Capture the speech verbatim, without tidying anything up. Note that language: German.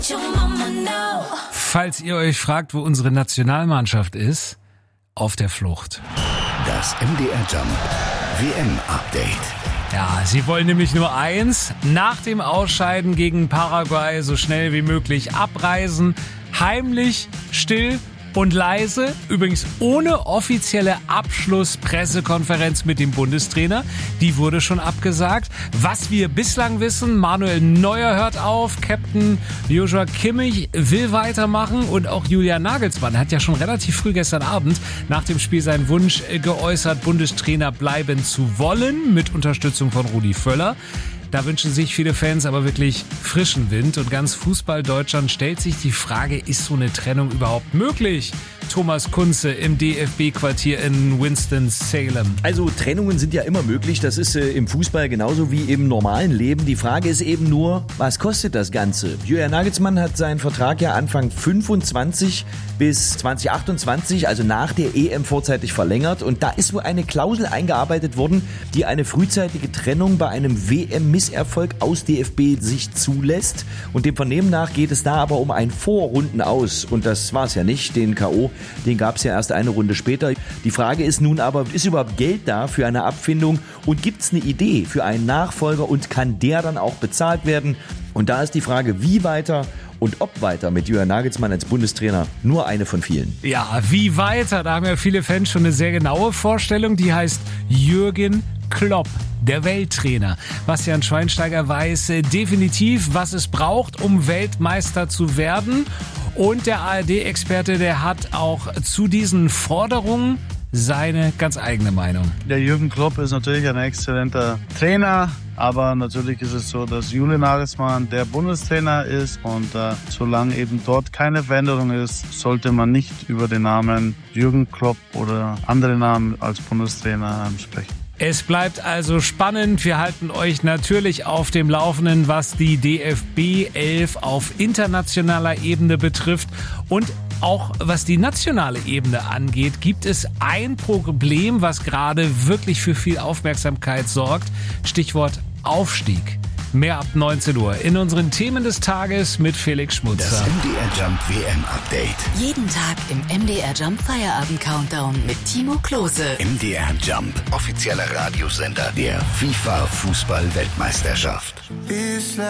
Falls ihr euch fragt, wo unsere Nationalmannschaft ist, auf der Flucht. Das M D R Jump W M-Update. Ja, sie wollen nämlich nur eins, nach dem Ausscheiden gegen Paraguay so schnell wie möglich abreisen, heimlich, still und leise, übrigens ohne offizielle Abschlusspressekonferenz mit dem Bundestrainer. Die wurde schon abgesagt. Was wir bislang wissen, Manuel Neuer hört auf, Captain Joshua Kimmich will weitermachen und auch Julian Nagelsmann hat ja schon relativ früh gestern Abend nach dem Spiel seinen Wunsch geäußert, Bundestrainer bleiben zu wollen, mit Unterstützung von Rudi Völler. Da wünschen sich viele Fans aber wirklich frischen Wind und ganz Fußball-Deutschland stellt sich die Frage, ist so eine Trennung überhaupt möglich? Thomas Kunze im D F B-Quartier in Winston-Salem. Also Trennungen sind ja immer möglich, das ist äh, im Fußball genauso wie im normalen Leben. Die Frage ist eben nur, was kostet das Ganze? Julian Nagelsmann hat seinen Vertrag ja Anfang fünfundzwanzig bis zwanzig achtundzwanzig, also nach der E M vorzeitig verlängert und da ist wohl eine Klausel eingearbeitet worden, die eine frühzeitige Trennung bei einem W M-Misserfolg aus D F B-Sicht zulässt und dem Vernehmen nach geht es da aber um ein Vorrunden aus und das war es ja nicht, den K O Den gab es ja erst eine Runde später. Die Frage ist nun aber, ist überhaupt Geld da für eine Abfindung und gibt es eine Idee für einen Nachfolger und kann der dann auch bezahlt werden? Und da ist die Frage, wie weiter und ob weiter mit Julian Nagelsmann als Bundestrainer, nur eine von vielen. Ja, wie weiter? Da haben ja viele Fans schon eine sehr genaue Vorstellung, die heißt Jürgen Klopp. Der Welttrainer. Bastian Schweinsteiger weiß äh, definitiv, was es braucht, um Weltmeister zu werden. Und der A R D-Experte, der hat auch zu diesen Forderungen seine ganz eigene Meinung. Der Jürgen Klopp ist natürlich ein exzellenter Trainer, aber natürlich ist es so, dass Julian Nagelsmann der Bundestrainer ist und äh, solange eben dort keine Veränderung ist, sollte man nicht über den Namen Jürgen Klopp oder andere Namen als Bundestrainer ähm, sprechen. Es bleibt also spannend. Wir halten euch natürlich auf dem Laufenden, was die D F B elf auf internationaler Ebene betrifft. Und auch was die nationale Ebene angeht, gibt es ein Problem, was gerade wirklich für viel Aufmerksamkeit sorgt. Stichwort Aufstieg. Mehr ab neunzehn Uhr in unseren Themen des Tages mit Felix Schmutzer. Das M D R Jump W M-Update. Jeden Tag im M D R Jump Feierabend-Countdown mit Timo Klose. M D R Jump, offizieller Radiosender der FIFA-Fußball-Weltmeisterschaft.